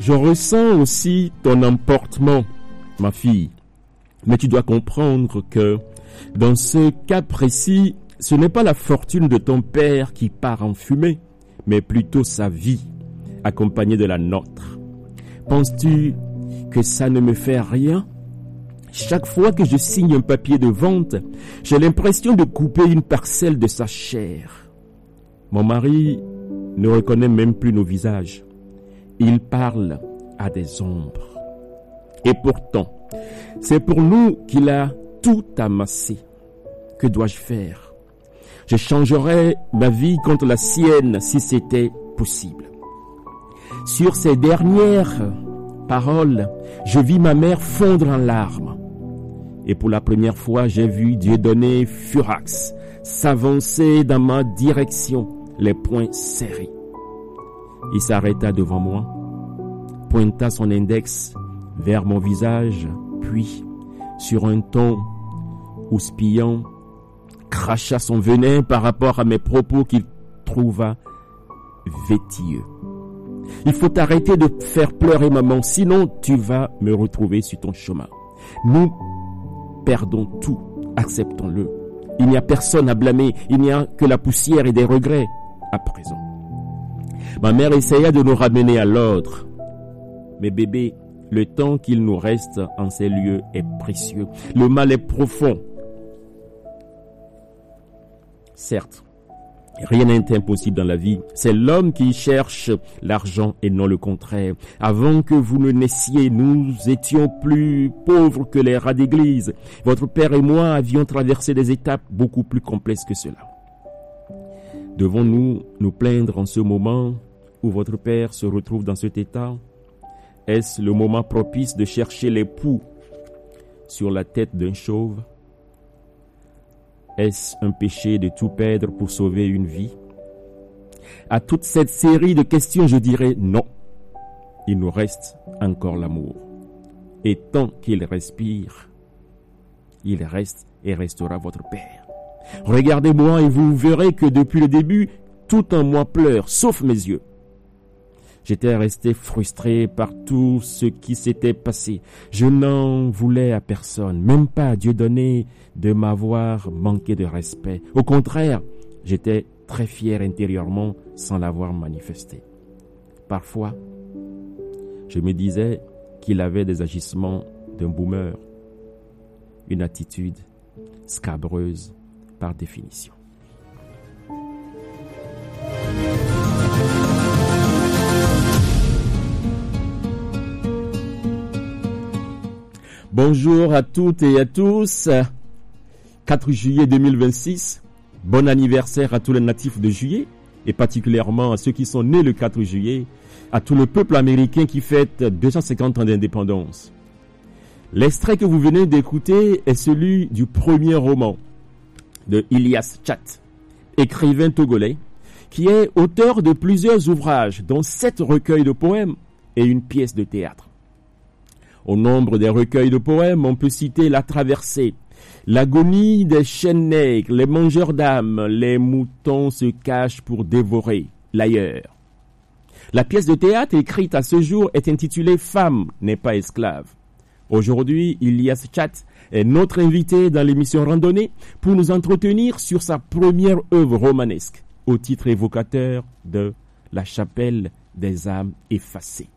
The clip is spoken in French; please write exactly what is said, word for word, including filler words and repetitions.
Je ressens aussi ton emportement, ma fille. Mais tu dois comprendre que dans ce cas précis, ce n'est pas la fortune de ton père qui part en fumée, mais plutôt sa vie, accompagnée de la nôtre. Penses-tu que ça ne me fait rien? Chaque fois que je signe un papier de vente, j'ai l'impression de couper une parcelle de sa chair. Mon mari ne reconnaît même plus nos visages. Il parle à des ombres. Et pourtant, c'est pour nous qu'il a tout amassé. Que dois-je faire? Je changerais ma vie contre la sienne si c'était possible. Sur ces dernières paroles, je vis ma mère fondre en larmes. Et pour la première fois, j'ai vu Dieudonné Furax s'avancer dans ma direction, les poings serrés. Il s'arrêta devant moi, pointa son index vers mon visage, puis, sur un ton houspillant, cracha son venin par rapport à mes propos qu'il trouva vétilleux. Il faut arrêter de faire pleurer maman, sinon tu vas me retrouver sur ton chemin. Nous perdons tout, acceptons-le. Il n'y a personne à blâmer, il n'y a que la poussière et des regrets à présent. Ma mère essaya de nous ramener à l'ordre. Mais bébé, le temps qu'il nous reste en ces lieux est précieux. Le mal est profond. Certes, rien n'est impossible dans la vie. C'est l'homme qui cherche l'argent et non le contraire. Avant que vous ne naissiez, nous étions plus pauvres que les rats d'église. Votre père et moi avions traversé des étapes beaucoup plus complexes que cela. Devons-nous nous plaindre en ce moment où votre père se retrouve dans cet état? Est-ce le moment propice de chercher l'époux sur la tête d'un chauve? Est-ce un péché de tout perdre pour sauver une vie? À toute cette série de questions, je dirais non. Il nous reste encore l'amour. Et tant qu'il respire, il reste et restera votre père. Regardez-moi et vous verrez que depuis le début, tout en moi pleure, sauf mes yeux. J'étais resté frustré par tout ce qui s'était passé. Je n'en voulais à personne, même pas à Dieudonné, de m'avoir manqué de respect. Au contraire, j'étais très fier intérieurement sans l'avoir manifesté. Parfois, je me disais qu'il avait des agissements d'un boomer, une attitude scabreuse par définition. Bonjour à toutes et à tous. quatre juillet deux mille vingt-six. Bon anniversaire à tous les natifs de juillet et particulièrement à ceux qui sont nés le quatre juillet, à tout le peuple américain qui fête deux cent cinquante ans d'indépendance. L'extrait que vous venez d'écouter est celui du premier roman de Ilias Tchat, écrivain togolais, qui est auteur de plusieurs ouvrages, dont sept recueils de poèmes et une pièce de théâtre. Au nombre des recueils de poèmes, on peut citer La Traversée, L'agonie des chênes nègres, Les mangeurs d'âmes, Les moutons se cachent pour dévorer, L'ailleurs. La pièce de théâtre écrite à ce jour est intitulée Femme n'est pas esclave. Aujourd'hui, Ilias Tchat est notre invité dans l'émission Randonnée pour nous entretenir sur sa première œuvre romanesque, au titre évocateur de La chapelle des âmes effacées.